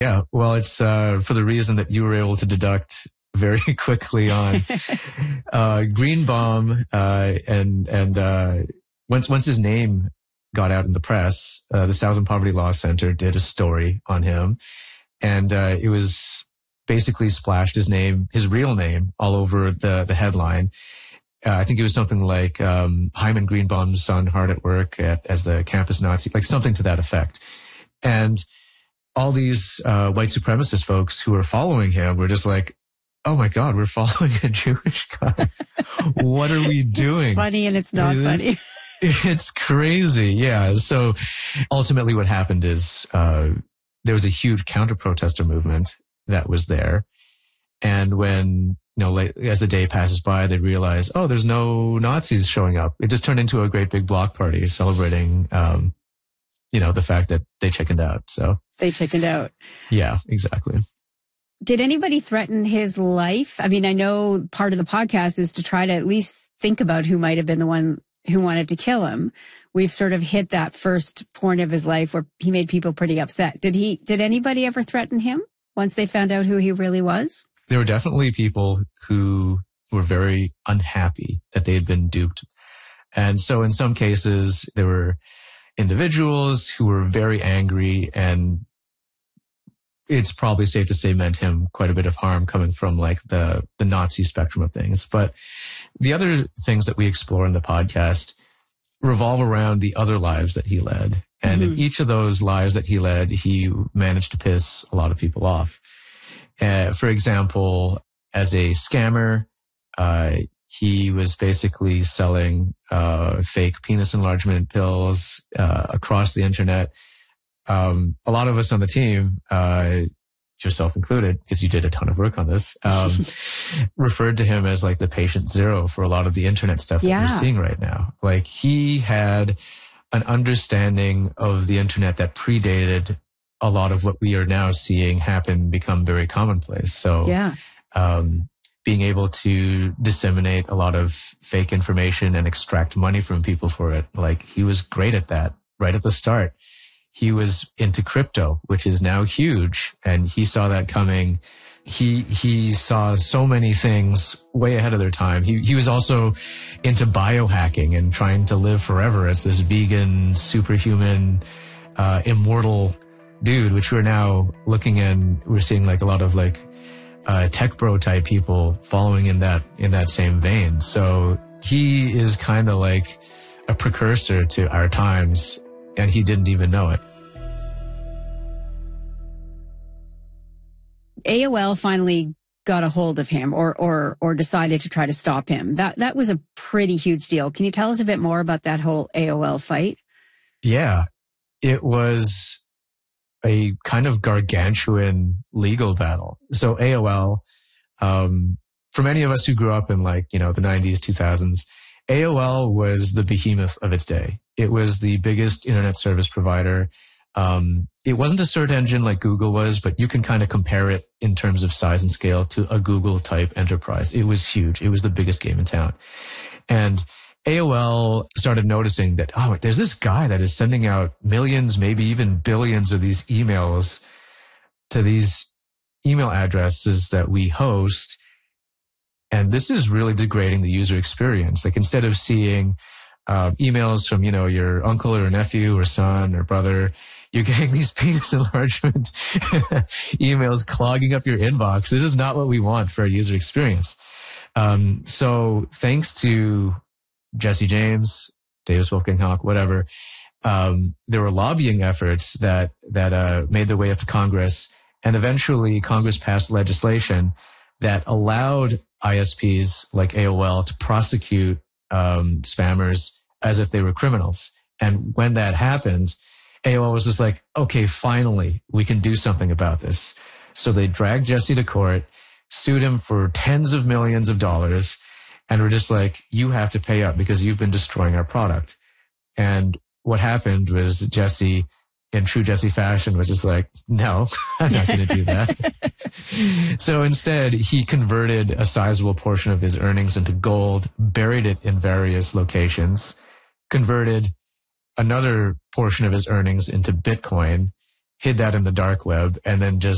Yeah, well, it's for the reason that you were able to deduct very quickly on Greenbaum, and once his name got out in the press, the Southern Poverty Law Center did a story on him, and it was basically splashed his real name, all over the headline. I think it was something like Hyman Greenbaum's son hard at work as the campus Nazi, like something to that effect, and all these white supremacist folks who were following him were just like, oh my God, we're following a Jewish guy. What are we doing? It's funny and it's not funny. It's crazy. Yeah. So ultimately what happened is there was a huge counter-protester movement that was there. And when, as the day passes by, they realize, oh, there's no Nazis showing up. It just turned into a great big block party celebrating the fact that they chickened out. So they chickened out. Yeah, exactly. Did anybody threaten his life? I mean, I know part of the podcast is to try to at least think about who might have been the one who wanted to kill him. We've sort of hit that first point of his life where he made people pretty upset. Did anybody ever threaten him once they found out who he really was? There were definitely people who were very unhappy that they had been duped. And so in some cases, there were individuals who were very angry, and it's probably safe to say meant him quite a bit of harm coming from like the Nazi spectrum of things. But the other things that we explore in the podcast revolve around the other lives that he led. And in each of those lives that he led, he managed to piss a lot of people off. For example, as a scammer, he was basically selling fake penis enlargement pills across the internet. A lot of us on the team, yourself included, because you did a ton of work on this, referred to him as like the patient zero for a lot of the internet stuff that we're seeing right now. Like he had an understanding of the internet that predated a lot of what we are now seeing become very commonplace. So, being able to disseminate a lot of fake information and extract money from people for it, like he was great at that right at the start. He was into crypto, which is now huge, and he saw that coming. He saw so many things way ahead of their time. He was also into biohacking and trying to live forever as this vegan, superhuman, immortal dude, which we're now looking and we're seeing like a lot of like tech bro type people following in that same vein. So he is kind of like a precursor to our times, and he didn't even know it. AOL finally got a hold of him or decided to try to stop him. That was a pretty huge deal. Can you tell us a bit more about that whole AOL fight? Yeah, it was a kind of gargantuan legal battle. So AOL, for many of us who grew up in like, the 90s, 2000s, AOL was the behemoth of its day. It was the biggest internet service provider. It wasn't a search engine like Google was, but you can kind of compare it in terms of size and scale to a Google type enterprise. It was huge. It was the biggest game in town. And AOL started noticing that, there's this guy that is sending out millions, maybe even billions of these emails to these email addresses that we host. And this is really degrading the user experience. Like instead of seeing emails from, your uncle or nephew or son or brother, you're getting these penis enlargement emails clogging up your inbox. This is not what we want for our user experience. So thanks to Jesse James, Davis Wolfgang Hauck, whatever, there were lobbying efforts that made their way up to Congress, and eventually Congress passed legislation that allowed ISPs like AOL to prosecute spammers as if they were criminals. And when that happened, AOL was just like, okay, finally, we can do something about this. So they dragged Jesse to court, sued him for tens of millions of dollars, and were just like, you have to pay up because you've been destroying our product. And what happened was Jesse, in true Jesse fashion, was just like, no, I'm not going to do that. So instead, he converted a sizable portion of his earnings into gold, buried it in various locations, converted another portion of his earnings into Bitcoin, hid that in the dark web, and then just